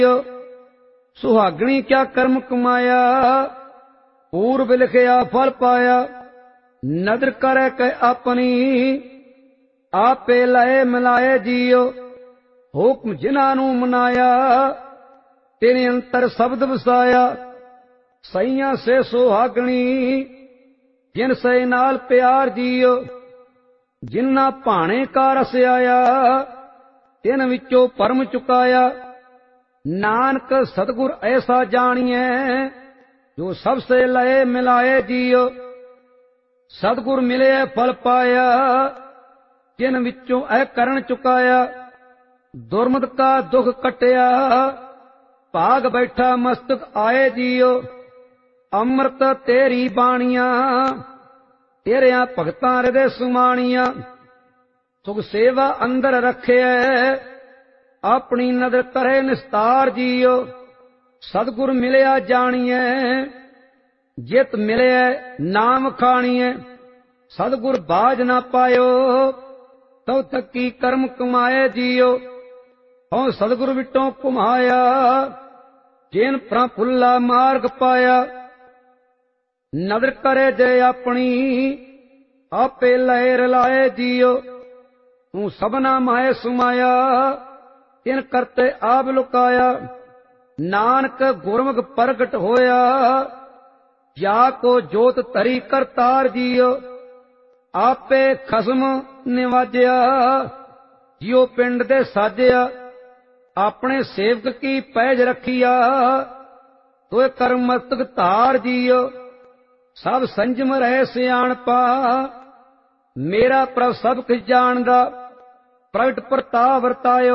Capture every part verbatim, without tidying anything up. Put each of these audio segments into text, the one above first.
ਸੁਹਾਗਣੀ ਕਿਆ ਕਰਮ ਕਮਾਇਆ, ਪੂਰਬ ਲਿਖਿਆ ਫਲ ਪਾਇਆ। ਨਦਰ ਕਰੇ ਕੈ ਆਪਣੀ, ਆਪੇ ਲਏ ਮਿਲਾਏ ਜੀਓ। ਹੁਕਮ ਜਿਨ੍ਹਾਂ ਨੂੰ ਮਨਾਇਆ, ਤੇਰੇ ਅੰਤਰ ਸ਼ਬਦ ਵਸਾਇਆ। ਸਈਆਂ ਸੇ ਸੁਹਾਗਣੀ, ਜਿਨ ਸੇ ਨਾਲ ਪਿਆਰ ਜੀਓ। ਜਿਨ੍ਹਾਂ ਭਾਣੇ ਕਾ ਰਸ ਆਇਆ, ਤਿਨ ਵਿੱਚੋਂ ਭਰਮ ਚੁਕਾਇਆ। ਨਾਨਕ ਸਤਿਗੁਰ ਐਸਾ ਜਾਣੀਐ, ਜੋ ਸਭ ਸੇ ਲਏ ਮਿਲਾਏ ਜੀਓ। ਸਤਿਗੁਰ ਮਿਲੇ ਫਲ ਪਾਇਆ, ਤਿਨ ਵਿੱਚੋਂ ਇਹ ਕਰਨ ਚੁਕਾਇਆ। ਦੁਰਮਤ ਕਾ ਦੁਖ ਕਟਿਆ, ਭਾਗ ਬੈਠਾ ਮਸਤਕ ਆਏ ਜੀਓ। ਅੰਮ੍ਰਿਤ ਤੇਰੀ ਬਾਣੀਆਂ, ਤੇਰਿਆਂ ਭਗਤਾਂ ਹਿਰਦੇ ਸੁਮਾਣੀਆਂ। ਸੁਖ ਸੇਵਾ ਅੰਦਰ ਰੱਖਿਐ, ਆਪਣੀ ਨਦਰ ਕਰੇ ਨਿਸਤਾਰ ਜੀਓ। ਸਤਿਗੁਰ ਮਿਲਿਆ ਜਾਣੀਐ, ਜਿਤ ਮਿਲਿਆ ਨਾਮ ਖਾਣੀਐ। ਸਤਿਗੁਰ ਬਾਝ ਨਾ ਪਾਇਓ, ਤਉ ਤੱਕੀ ਕਰਮ ਕਮਾਏ ਜੀਓ। ਹਉ ਸਤਿਗੁਰ ਵਿਟੋਂ ਘੁਮਾਇਆ, ਜਿਨ ਪ੍ਰਫੁੱਲਾ ਮਾਰਗ ਪਾਇਆ। ਨਦਰ ਕਰੇ ਜੇ ਆਪਣੀ, ਆਪੇ ਲਏ ਰਲਾਏ ਜੀਓ। ਤੂੰ ਸਭਨਾ ਮਾਏ ਸੁਮਾਇਆ, ਤਿਨ ਕਰਤੇ ਆਪ ਲੁਕਾਇਆ। ਨਾਨਕ ਗੁਰਮੁਖ ਪ੍ਰਗਟ ਹੋਇਆ, ਜਾ ਕੋ ਜੋਤ ਧਰੀ ਕਰਤਾਰ ਜੀਓ। ਆਪੇ ਖਸਮ ਨਿਵਾਜਿਆ, ਜਿਉ ਪਿੰਡ ਦੇ ਸਾਜਿਆ। ਆਪਣੇ ਸੇਵਕ ਕੀ ਪੈਜ ਰੱਖੀਆ, ਤੋਏ ਕਰਮ ਮਸਤਕ ਧਾਰ ਜੀਓ। ਸਭ ਸੰਜਮ ਰਹਿ ਸਿਆਣਪਾ, ਮੇਰਾ ਪ੍ਰਭ ਸਭ ਕੁਝ ਜਾਣਦਾ। ਪ੍ਰਗਟ ਪ੍ਰਤਾਪ ਵਰਤਾਇਓ,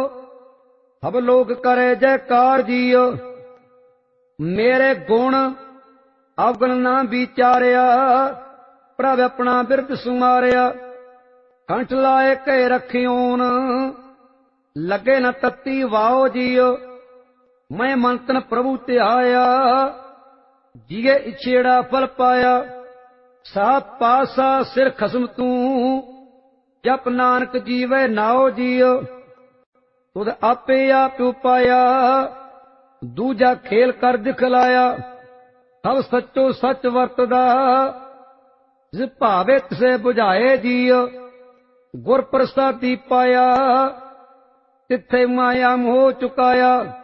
ਸਭ ਲੋਕ ਕਰੇ ਜੈਕਾਰ ਜੀਓ। ਮੇਰੇ ਗੁਣ ਅਵਗੁਣ ਨਾ ਵਿਚਾਰਿਆ, ਪ੍ਰਭ ਆਪਣਾ ਬਿਰਦ ਸੁਮਾਰਿਆ। ਕੰਠ ਲਾਏ ਕੇ ਰਖਿਓਨ, ਲੱਗੇ ਨ ਤਤੀ ਵਾਓ ਜੀਓ। ਮੈਂ ਮੰਤਨ ਪ੍ਰਭੂ ਧਿਆਇਆ, ਜੀਏ ਇਛੇੜਾ ਫਲ ਪਾਇਆ। ਸਾਤ ਪਾਸਾ ਸਿਰ ਖਸਮ ਤੂੰ, ਜਪ ਨਾਨਕ ਜੀਵੇ ਨਾਓ ਜੀਓ। ਤੁਧ ਆਪੇ ਆਪ ਉਪਾਇਆ, ਦੂਜਾ ਖੇਲ ਕਰ ਦਿਖਲਾਇਆ। ਸਭ ਸੱਚੋ ਸੱਚ ਵਰਤਦਾ, ਜਿ ਭਾਵੇ ਤਿਸੇ ਬੁਝਾਏ ਜੀਓ। ਗੁਰ ਪ੍ਰਸਾਦੀ ਪਾਇਆ, ਤਿੱਥੇ ਮਾਇਆ ਮੋਹ ਚੁਕਾਇਆ।